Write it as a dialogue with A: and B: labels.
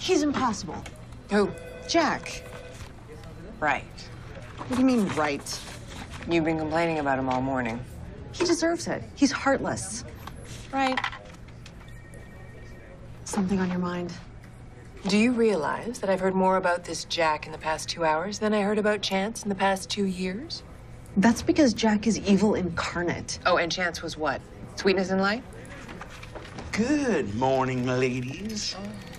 A: He's impossible.
B: Who?
A: Jack.
B: Right.
A: What do you mean, right?
B: You've been complaining about him all morning.
A: He deserves it. He's heartless.
B: Right.
A: Something on your mind?
B: Do you realize that I've heard more about this Jack in the past 2 hours than I heard about Chance in the past 2 years?
A: That's because Jack is evil incarnate.
B: Oh, and Chance was what? Sweetness and light?
C: Good morning, ladies.
B: Oh.